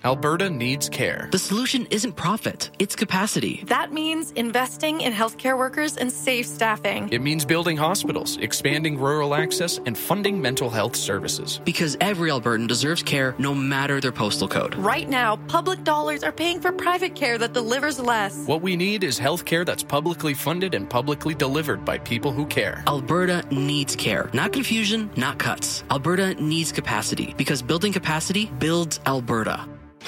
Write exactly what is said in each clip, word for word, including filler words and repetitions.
Alberta needs care. The solution isn't profit, it's capacity. That means investing in healthcare workers and safe staffing. It means building hospitals, expanding rural access, and funding mental health services. Because every Albertan deserves care no matter their postal code. Right now, public dollars are paying for private care that delivers less. What we need is healthcare that's publicly funded and publicly delivered by people who care. Alberta needs care. Not confusion, not cuts. Alberta needs capacity. Because building capacity builds Alberta.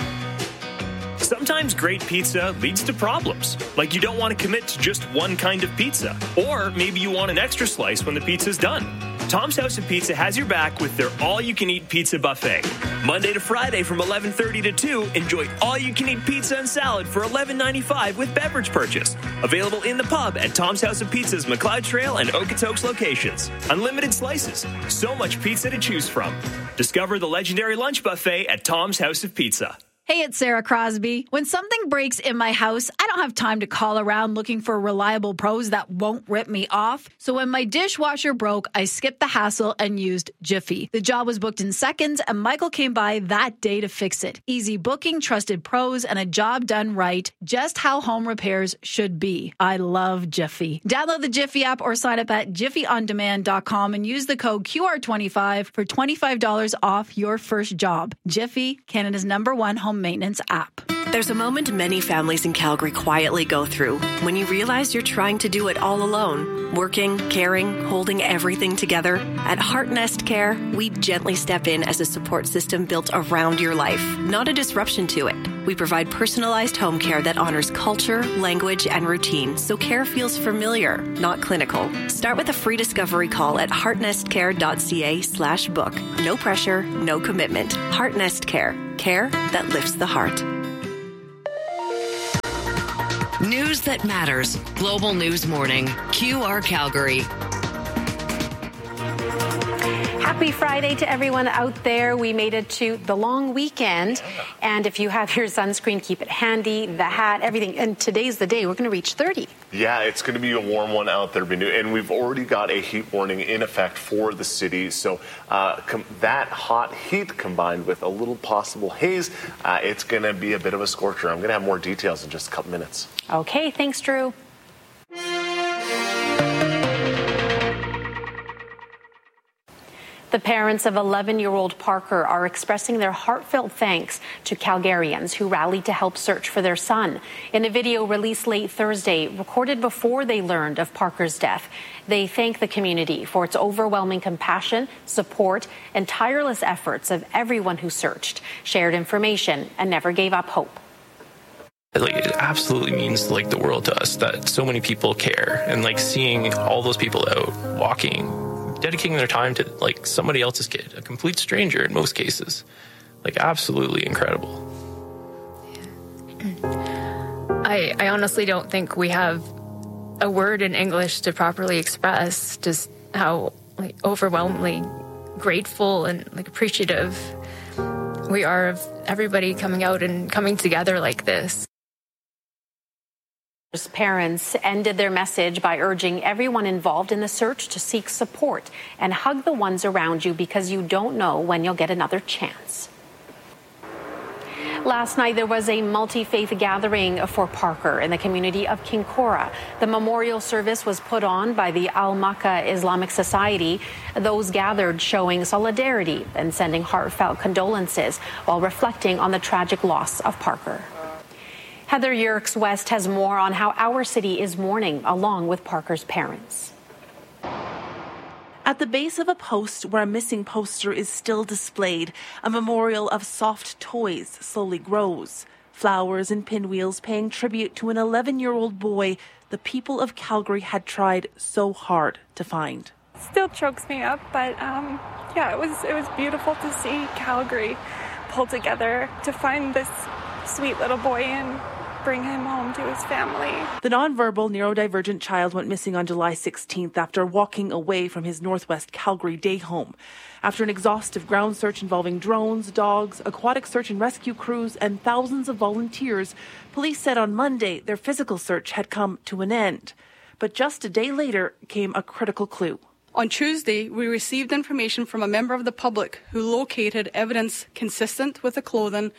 Sometimes great pizza leads to problems, like you don't want to commit to just one kind of pizza, or maybe you want an extra slice when the pizza's done. Tom's House of Pizza has your back with their all-you-can-eat pizza buffet. Monday to Friday from eleven thirty to two, enjoy all-you-can-eat pizza and salad for eleven ninety-five with beverage purchase. Available in the pub at Tom's House of Pizza's McLeod Trail and Okotoks locations. Unlimited slices, so much pizza to choose from. Discover the legendary lunch buffet at Tom's House of Pizza. Hey, it's Sarah Crosby. When something breaks in my house, I don't have time to call around looking for reliable pros that won't rip me off. So when my dishwasher broke, I skipped the hassle and used Jiffy. The job was booked in seconds, and Michael came by that day to fix it. Easy booking, trusted pros, and a job done right. Just how home repairs should be. I love Jiffy. Download the Jiffy app or sign up at jiffy on demand dot com and use the code Q R twenty-five for twenty-five dollars off your first job. Jiffy, Canada's number one home maintenance app. There's a moment many families in Calgary quietly go through when you realize you're trying to do it all alone. Working, caring, holding everything together. At Heart Nest Care, we gently step in as a support system built around your life, not a disruption to it. We provide personalized home care that honors culture, language, and routine, so care feels familiar, not clinical. Start with a free discovery call at heartnestcare.ca slash book. No pressure, no commitment. Heart Nest Care. Care that lifts the heart. News that matters. Global News Morning. Q R Calgary. Happy Friday to everyone out there. We made it to the long weekend. And if you have your sunscreen, keep it handy, the hat, everything. And today's the day. We're going to reach thirty. Yeah, it's going to be a warm one out there, Binu. And we've already got a heat warning in effect for the city. So uh, com- that hot heat combined with a little possible haze, uh, it's going to be a bit of a scorcher. I'm going to have more details in just a couple minutes. Okay, thanks, Drew. The parents of eleven-year-old Parker are expressing their heartfelt thanks to Calgarians who rallied to help search for their son. In a video released late Thursday, recorded before they learned of Parker's death, they thank the community for its overwhelming compassion, support, and tireless efforts of everyone who searched, shared information, and never gave up hope. Like, it absolutely means like the world to us that so many people care, and like seeing all those people out walking, dedicating their time to like somebody else's kid, a complete stranger in most cases, like absolutely incredible. I, I honestly don't think we have a word in English to properly express just how like overwhelmingly grateful and like appreciative we are of everybody coming out and coming together like this. Parents ended their message by urging everyone involved in the search to seek support and hug the ones around you because you don't know when you'll get another chance. Last night, there was a multi-faith gathering for Parker in the community of Kinkora. The memorial service was put on by the Al-Makka Islamic Society. Those gathered showing solidarity and sending heartfelt condolences while reflecting on the tragic loss of Parker. Heather Yerkes West has more on how our city is mourning along with Parker's parents. At the base of a post where a missing poster is still displayed, a memorial of soft toys slowly grows. Flowers and pinwheels paying tribute to an eleven-year-old boy the people of Calgary had tried so hard to find. Still chokes me up, but um, yeah, it was it was beautiful to see Calgary pull together to find this sweet little boy and bring him home to his family. The nonverbal neurodivergent child went missing on July sixteenth after walking away from his northwest Calgary day home. After an exhaustive ground search involving drones, dogs, aquatic search and rescue crews, and thousands of volunteers, police said on Monday their physical search had come to an end. But just a day later came a critical clue. On Tuesday, we received information from a member of the public who located evidence consistent with the clothing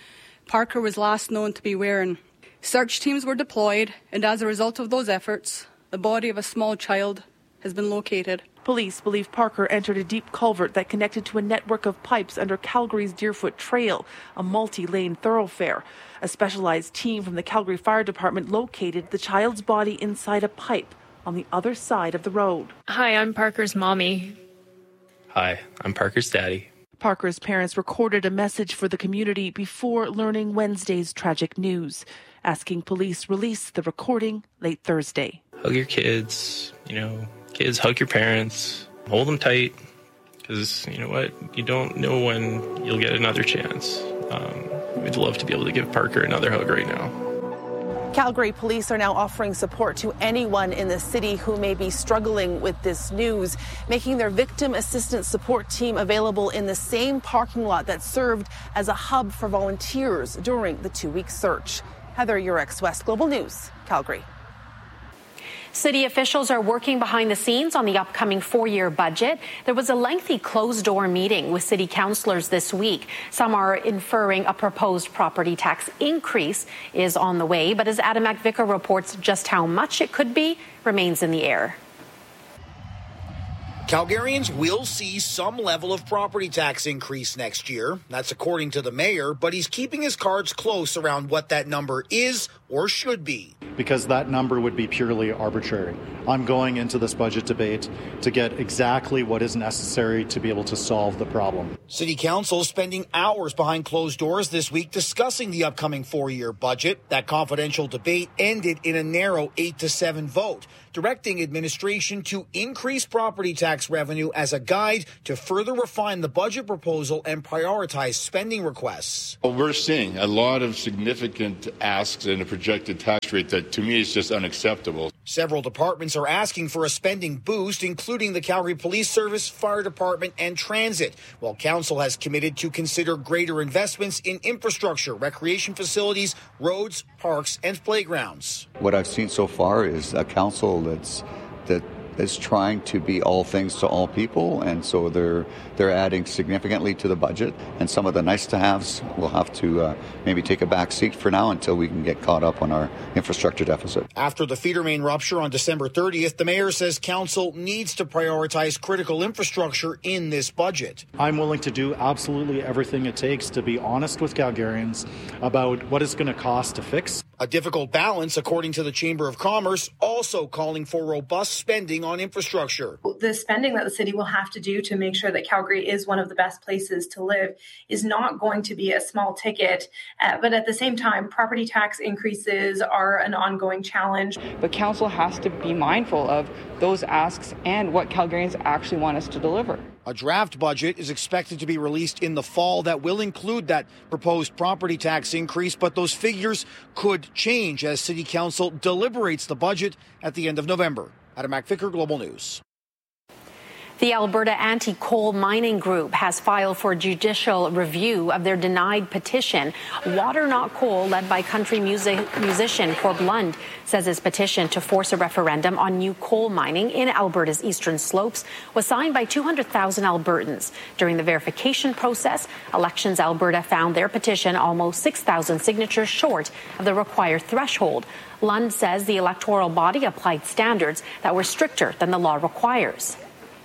Parker was last known to be wearing. Search teams were deployed, and as a result of those efforts, the body of a small child has been located. Police believe Parker entered a deep culvert that connected to a network of pipes under Calgary's Deerfoot Trail, a multi-lane thoroughfare. A specialized team from the Calgary Fire Department located the child's body inside a pipe on the other side of the road. Hi, I'm Parker's mommy. Hi, I'm Parker's daddy. Parker's parents recorded a message for the community before learning Wednesday's tragic news, asking police release the recording late Thursday. Hug your kids, you know, kids hug your parents, hold them tight, because you know what, you don't know when you'll get another chance. Um, we'd love to be able to give Parker another hug right now. Calgary police are now offering support to anyone in the city who may be struggling with this news, making their victim assistance support team available in the same parking lot that served as a hub for volunteers during the two-week search. Heather Yurex, West Global News, Calgary. City officials are working behind the scenes on the upcoming four-year budget. There was a lengthy closed-door meeting with city councillors this week. Some are inferring a proposed property tax increase is on the way, but as Adam McVicker reports, just how much it could be remains in the air. Calgarians will see some level of property tax increase next year. That's according to the mayor, but he's keeping his cards close around what that number is or should be. Because that number would be purely arbitrary. I'm going into this budget debate to get exactly what is necessary to be able to solve the problem. City Council spending hours behind closed doors this week discussing the upcoming four-year budget. That confidential debate ended in a narrow eight to seven vote, directing administration to increase property tax revenue as a guide to further refine the budget proposal and prioritize spending requests. Well, we're seeing a lot of significant asks and a projected tax rate that to me is just unacceptable. Several departments are asking for a spending boost, including the Calgary Police Service, Fire Department, and Transit, while Council has committed to consider greater investments in infrastructure, recreation facilities, roads, parks, and playgrounds. What I've seen so far is a council that's that is trying to be all things to all people, and so they're they're adding significantly to the budget, and some of the nice-to-haves will have to uh, maybe take a back seat for now until we can get caught up on our infrastructure deficit. After the feeder main rupture on December thirtieth, the mayor says council needs to prioritize critical infrastructure in this budget. I'm willing to do absolutely everything it takes to be honest with Calgarians about what it's going to cost to fix. A difficult balance, according to the Chamber of Commerce, also calling for robust spending on infrastructure. The spending that the city will have to do to make sure that Calgary is one of the best places to live is not going to be a small ticket. Uh, but at the same time, property tax increases are an ongoing challenge. But council has to be mindful of those asks and what Calgarians actually want us to deliver. A draft budget is expected to be released in the fall that will include that proposed property tax increase, but those figures could change as City Council deliberates the budget at the end of November. Adam McVicker, Global News. The Alberta Anti-Coal Mining Group has filed for judicial review of their denied petition. Water Not Coal, led by country music musician Corb Lund, says his petition to force a referendum on new coal mining in Alberta's eastern slopes was signed by two hundred thousand Albertans. During the verification process, Elections Alberta found their petition almost six thousand signatures short of the required threshold. Lund says the electoral body applied standards that were stricter than the law requires.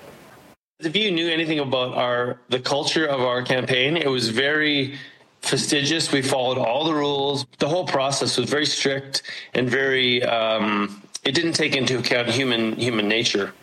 If you knew anything about our the culture of our campaign, it was very fastidious. We followed all the rules. The whole process was very strict and very, um, it didn't take into account human human nature.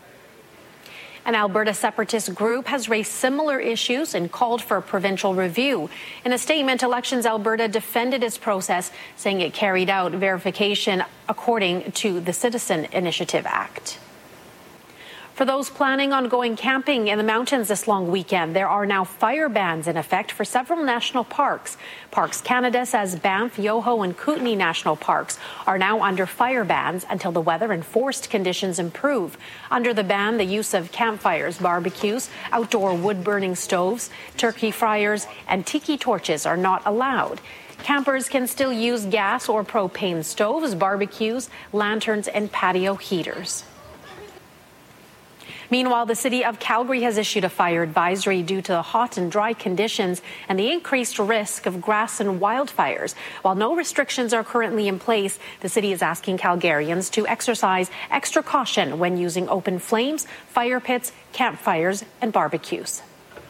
An Alberta separatist group has raised similar issues and called for a provincial review. In a statement, Elections Alberta defended its process, saying it carried out verification according to the Citizen Initiative Act. For those planning on going camping in the mountains this long weekend, there are now fire bans in effect for several national parks. Parks Canada says Banff, Yoho, and Kootenay National Parks are now under fire bans until the weather and forest conditions improve. Under the ban, the use of campfires, barbecues, outdoor wood-burning stoves, turkey fryers, and tiki torches are not allowed. Campers can still use gas or propane stoves, barbecues, lanterns, and patio heaters. Meanwhile, the city of Calgary has issued a fire advisory due to the hot and dry conditions and the increased risk of grass and wildfires. While no restrictions are currently in place, the city is asking Calgarians to exercise extra caution when using open flames, fire pits, campfires, and barbecues.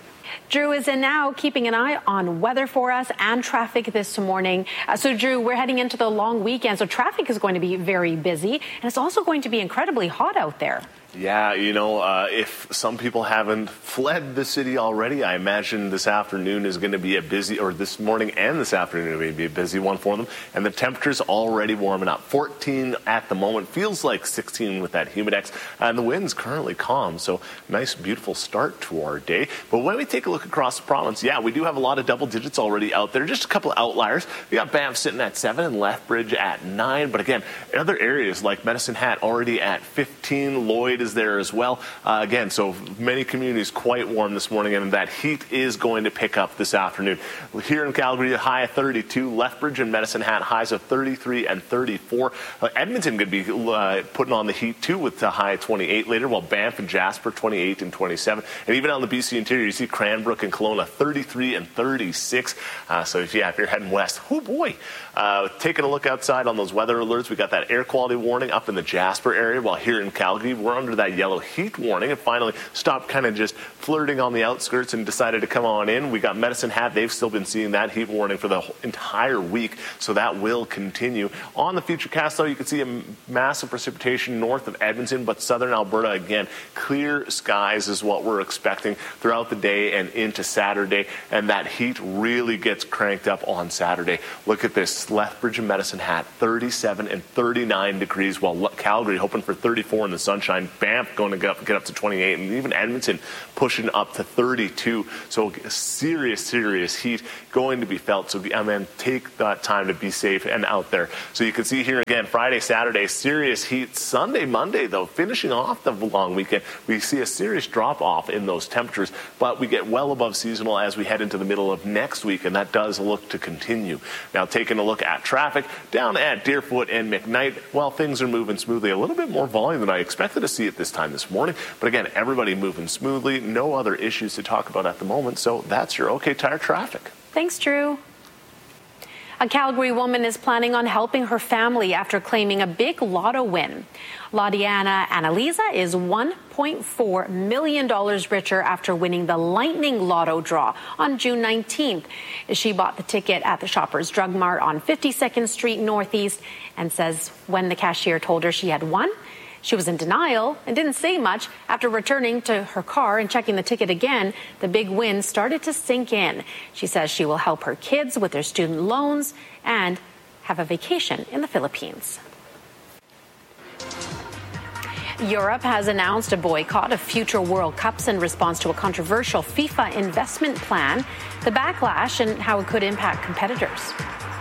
Drew is in now, keeping an eye on weather for us and traffic this morning. Uh, so, Drew, we're heading into the long weekend, so traffic is going to be very busy, and it's also going to be incredibly hot out there. Yeah, you know, uh, if some people haven't fled the city already, I imagine this afternoon is going to be a busy, or this morning and this afternoon may be a busy one for them. And the temperature's already warming up. fourteen at the moment, feels like sixteen with that humidex, and the wind's currently calm. So nice, beautiful start to our day. But when we take a look across the province, yeah, we do have a lot of double digits already out there. Just a couple of outliers. We got Banff sitting at seven and Lethbridge at nine. But again, other areas like Medicine Hat already at fifteen. Lloyd is there as well. Uh, again, so many communities quite warm this morning, and that heat is going to pick up this afternoon. Here in Calgary, a high of thirty-two. Lethbridge and Medicine Hat, highs of thirty-three and thirty-four. Uh, Edmonton could be uh, putting on the heat too with the high of twenty-eight later, while Banff and Jasper twenty-eight and twenty-seven. And even on the B C interior, you see Cranbrook and Kelowna thirty-three and thirty-six. Uh, so if, yeah, if you're heading west, oh boy. Uh, taking a look outside on those weather alerts, we got that air quality warning up in the Jasper area, while here in Calgary, we're under that yellow heat warning, and finally stopped kind of just flirting on the outskirts and decided to come on in. We got Medicine Hat. They've still been seeing that heat warning for the entire week, so that will continue. On the futurecast, though, you can see a massive precipitation north of Edmonton, but southern Alberta, again, clear skies is what we're expecting throughout the day and into Saturday, and that heat really gets cranked up on Saturday. Look at this. Lethbridge and Medicine Hat, thirty-seven and thirty-nine degrees, while Calgary hoping for thirty-four in the sunshine. Banff going to get up, get up to twenty-eight, and even Edmonton pushing up to thirty-two. So serious, serious heat going to be felt. So, I mean, take that time to be safe and out there. So you can see here again, Friday, Saturday, serious heat. Sunday, Monday, though, finishing off the long weekend, we see a serious drop-off in those temperatures, but we get well above seasonal as we head into the middle of next week, and that does look to continue. Now, taking a look at traffic, down at Deerfoot and McKnight, well, things are moving smoothly. A little bit more volume than I expected to see at this time this morning, but again, everybody moving smoothly. No other issues to talk about at the moment, so that's your OK Tire traffic. Thanks, Drew. A Calgary woman is planning on helping her family after claiming a big lotto win. Ladiana Annalisa is one point four million dollars richer after winning the Lightning Lotto draw on June nineteenth. She bought the ticket at the Shoppers Drug Mart on fifty-second Street Northeast and says when the cashier told her she had won, she was in denial and didn't say much. After returning to her car and checking the ticket again, the big win started to sink in. She says she will help her kids with their student loans and have a vacation in the Philippines. Europe has announced a boycott of future World Cups in response to a controversial FIFA investment plan, the backlash and how it could impact competitors.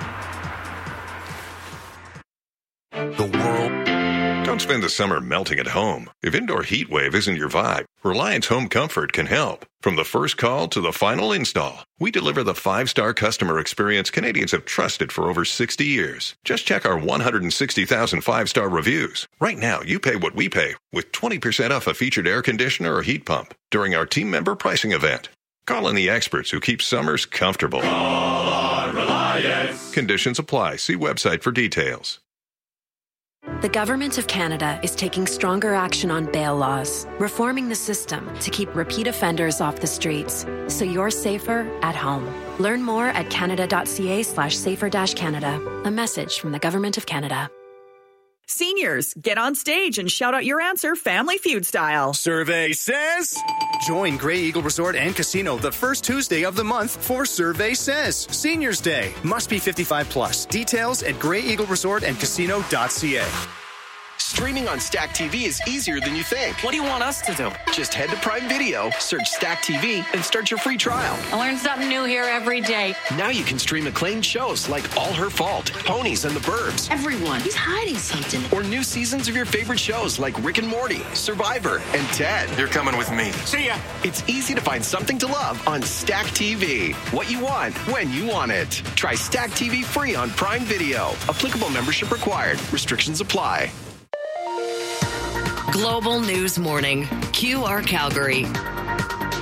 The world. Don't spend the summer melting at home. If indoor heat wave isn't your vibe, Reliance Home Comfort can help. From the first call to the final install, we deliver the five-star customer experience Canadians have trusted for over sixty years. Just check our one hundred sixty thousand five-star reviews. Right now, you pay what we pay with twenty percent off a featured air conditioner or heat pump during our team member pricing event. Call in the experts who keep summers comfortable. Call on Reliance. Conditions apply. See website for details. The Government of Canada is taking stronger action on bail laws, reforming the system to keep repeat offenders off the streets, so you're safer at home. Learn more at canada.ca slash safer dash Canada. A message from the Government of Canada. Seniors, get on stage and shout out your answer Family Feud style. Survey says... Join Grey Eagle Resort and Casino the first Tuesday of the month for Survey Says Seniors Day. Must be fifty-five plus. Details at grey eagle resort and casino dot c a. Streaming on Stack T V is easier than you think. What do you want us to do? Just head to Prime Video, search Stack T V, and start your free trial. I learn something new here every day. Now you can stream acclaimed shows like All Her Fault, Ponies and the Burbs. Everyone, he's hiding something. Or new seasons of your favorite shows like Rick and Morty, Survivor, and Ted. You're coming with me. See ya. It's easy to find something to love on Stack T V. What you want, when you want it. Try Stack T V free on Prime Video. Applicable membership required. Restrictions apply. Global News Morning, Q R Calgary.